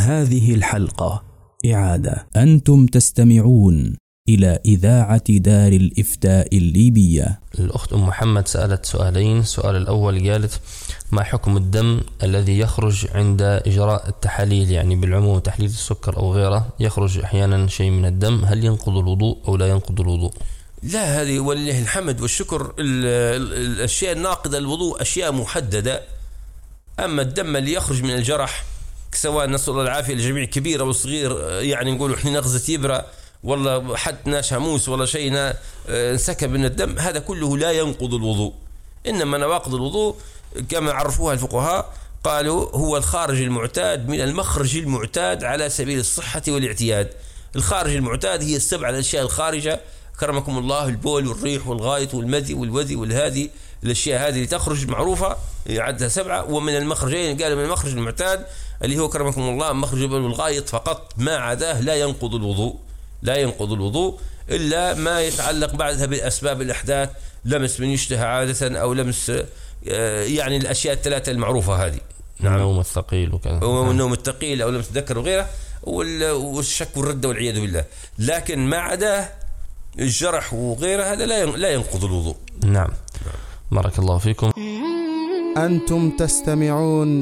هذه الحلقة إعادة. أنتم تستمعون إلى إذاعة دار الإفتاء الليبية. الأخت أم محمد سألت سؤالين. السؤال الأول قالت: ما حكم الدم الذي يخرج عند إجراء التحاليل، يعني بالعموم تحليل السكر أو غيره، يخرج أحيانا شيء من الدم، هل ينقض الوضوء أو لا ينقض الوضوء؟ لا، هذه ولله الحمد والشكر. الأشياء الناقضة الوضوء أشياء محددة. أما الدم اللي يخرج من الجرح، سواء نسأل الله العافية للجميع، كبير أو صغير، يعني نقول إحنا نغزة إبرة والله حدنا شاموس ولا شيء انسكب من الدم، هذا كله لا ينقض الوضوء. إنما نواقض الوضوء كما عرفوها الفقهاء قالوا هو الخارج المعتاد من المخرج المعتاد على سبيل الصحة والاعتياد. الخارج المعتاد هي السبع الأشياء الخارجة، كرمكم الله، البول والريح والغائط والمذي والوذي والهادي، الأشياء هذه اللي تخرج معروفة عدها 7. ومن المخرجين قالوا من المخرج المعتاد اللي هو كرمكم الله مخرج البول والغائط فقط، ما عداه لا ينقض الوضوء. لا ينقض الوضوء إلا ما يتعلق بعدها بالأسباب الأحداث، لمس من يشتهى عادة أو لمس يعني الأشياء الثلاثة المعروفة هذه. نعم. النوم الثقيل وكذا، والنوم الثقيل أو لمس الذكر وغيره، والشك والردة والعياذ بالله. لكن ما عداه الجرح وغيره هذا لا ينقض الوضوء. نعم. بارك الله فيكم. أنتم تستمعون